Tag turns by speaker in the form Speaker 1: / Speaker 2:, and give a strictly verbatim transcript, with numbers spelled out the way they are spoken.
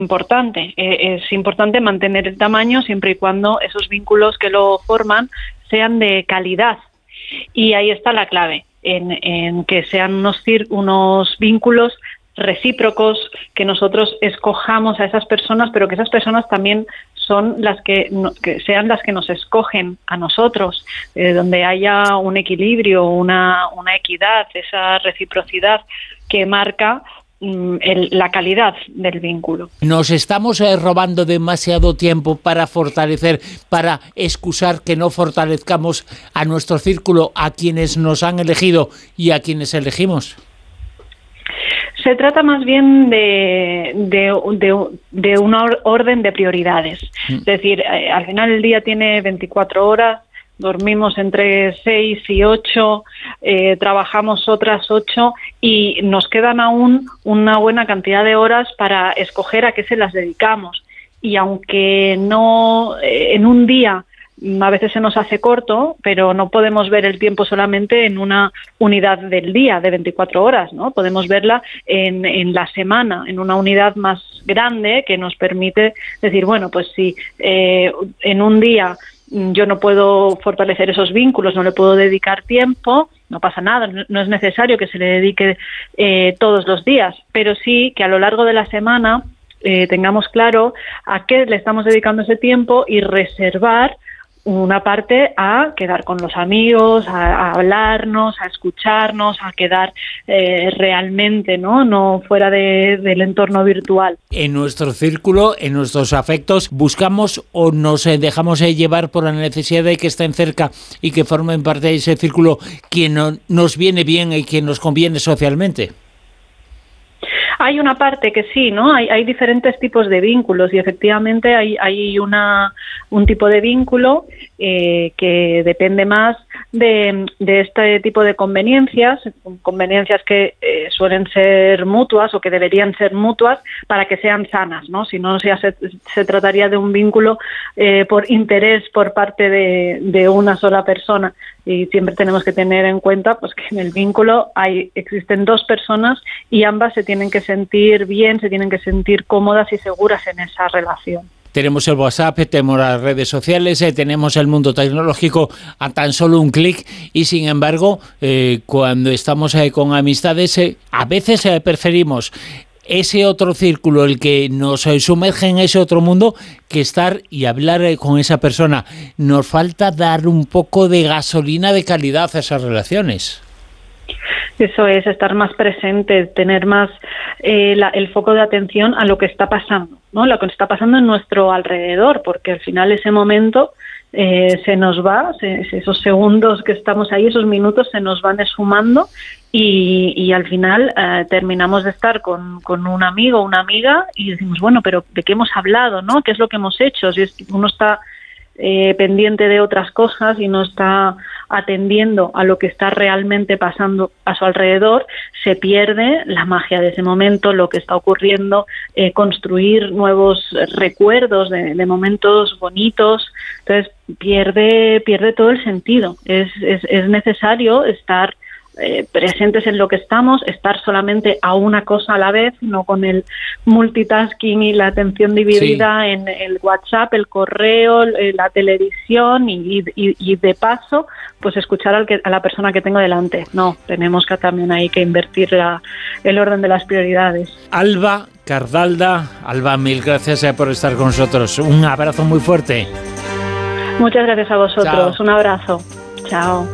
Speaker 1: importante. Eh, es importante mantener el tamaño siempre y cuando esos vínculos que lo forman sean de calidad. Y ahí está la clave, en, en que sean unos, unos vínculos recíprocos, que nosotros escojamos a esas personas, pero que esas personas también son las que, no, que sean las que nos escogen a nosotros, eh, donde haya un equilibrio, una, una equidad, esa reciprocidad que marca El, la calidad del vínculo.
Speaker 2: Nos estamos eh, robando demasiado tiempo para fortalecer, para excusar que no fortalezcamos a nuestro círculo, a quienes nos han elegido y a quienes elegimos.
Speaker 1: Se trata más bien de, de, de, de un orden de prioridades. Mm. Es decir, eh, al final el día tiene veinticuatro horas, dormimos entre seis y ocho, eh, trabajamos otras ocho y nos quedan aún una buena cantidad de horas para escoger a qué se las dedicamos. Y aunque no eh, en un día a veces se nos hace corto, pero no podemos ver el tiempo solamente en una unidad del día de veinticuatro horas, ¿no? Podemos verla en, en la semana, en una unidad más grande que nos permite decir, bueno, pues si eh, en un día yo no puedo fortalecer esos vínculos, no le puedo dedicar tiempo, no pasa nada, no es necesario que se le dedique eh, todos los días, pero sí que a lo largo de la semana eh, tengamos claro a qué le estamos dedicando ese tiempo y reservar una parte a quedar con los amigos, a, a hablarnos, a escucharnos, a quedar eh, realmente, ¿no? No fuera de, del entorno virtual.
Speaker 2: En nuestro círculo, en nuestros afectos, buscamos o nos dejamos llevar por la necesidad de que estén cerca y que formen parte de ese círculo quien no, nos viene bien y quien nos conviene socialmente.
Speaker 1: Hay una parte que sí, ¿no? Hay, hay diferentes tipos de vínculos y efectivamente hay, hay una, un tipo de vínculo eh, que depende más de, de este tipo de conveniencias, conveniencias que eh, suelen ser mutuas o que deberían ser mutuas para que sean sanas, ¿no? Si no, ya se, se trataría de un vínculo eh, por interés por parte de, de una sola persona. Y siempre tenemos que tener en cuenta pues que en el vínculo hay existen dos personas y ambas se tienen que sentir bien, se tienen que sentir cómodas y seguras en esa relación.
Speaker 2: Tenemos el WhatsApp, tenemos las redes sociales, eh, tenemos el mundo tecnológico a tan solo un clic y sin embargo eh, cuando estamos eh, con amistades eh, a veces eh, preferimos ese otro círculo, el que nos sumerge en ese otro mundo, que estar y hablar con esa persona. Nos falta dar un poco de gasolina de calidad a esas relaciones.
Speaker 1: Eso es, estar más presente, tener más eh, la, el foco de atención a lo que está pasando, ¿no? Lo que está pasando en nuestro alrededor, porque al final ese momento eh, se nos va, se, esos segundos que estamos ahí, esos minutos se nos van esfumando y, y al final eh, terminamos de estar con, con un amigo o una amiga y decimos, bueno, pero ¿de qué hemos hablado, no? ¿Qué es lo que hemos hecho? Si es, uno está eh, pendiente de otras cosas y no está atendiendo a lo que está realmente pasando a su alrededor, se pierde la magia de ese momento, lo que está ocurriendo, eh, construir nuevos recuerdos de, de momentos bonitos. Entonces pierde pierde todo el sentido. Es, es, es necesario estar Eh, presentes en lo que estamos, estar solamente a una cosa a la vez, no con el multitasking y la atención dividida sí. en el WhatsApp, el correo, la televisión y, y, y de paso pues escuchar al que, a la persona que tengo delante. No, tenemos que también hay que invertir la, el orden de las prioridades.
Speaker 2: Alba Cardalda, Alba, mil gracias por estar con nosotros. Un abrazo muy fuerte.
Speaker 1: Muchas gracias a vosotros. Chao. Un abrazo. Chao.